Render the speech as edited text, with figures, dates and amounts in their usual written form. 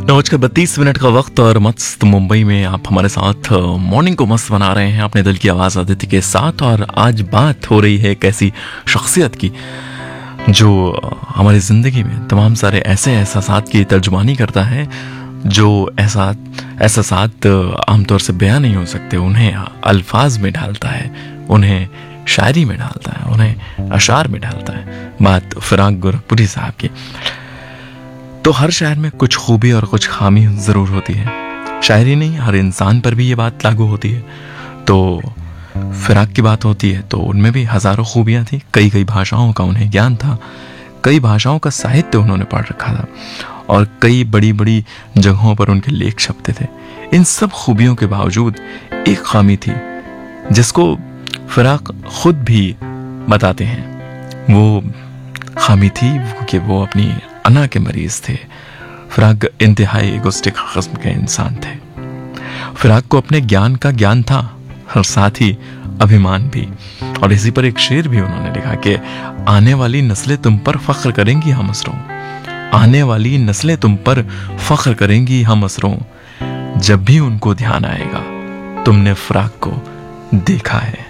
9:32 का वक्त और मस्त मुंबई में आप हमारे साथ मॉर्निंग को मस्त बना रहे हैं अपने दिल की आवाज़ आदित्य के साथ। और आज बात हो रही है एक ऐसी शख्सियत की जो हमारी ज़िंदगी में तमाम सारे ऐसे एहसासात की तर्जुमानी करता है जो एहसासात आमतौर से बयां नहीं हो सकते, उन्हें अल्फाज में ढालता है, उन्हें शायरी में ढालता है, उन्हें अशार में ढालता है। बात फिराक गोरखपुरी साहब की। तो हर शायर में कुछ खूबी और कुछ खामी ज़रूर होती है। शायरी नहीं, हर इंसान पर भी ये बात लागू होती है। तो फिराक की बात होती है तो उनमें भी हज़ारों खूबियाँ थी। कई भाषाओं का उन्हें ज्ञान था, कई भाषाओं का साहित्य उन्होंने पढ़ रखा था और कई बड़ी बड़ी जगहों पर उनके लेख छपते थे। इन सब खूबियों के बावजूद एक खामी थी जिसको फिराक खुद भी बताते हैं। वो खामी थी कि वो अपनी अना के मरीज थे। फिराक इंतहाई इगोस्टिक किस्म के इंसान थे। फिराक को अपने ज्ञान का ज्ञान था और साथ ही अभिमान भी। और इसी पर एक शेर भी उन्होंने लिखा कि आने वाली नस्लें तुम पर फख्र करेंगी हम असरों, आने वाली नस्लें तुम पर फख्र करेंगी हम असरों, जब भी उनको ध्यान आएगा तुमने फिराक को देखा है।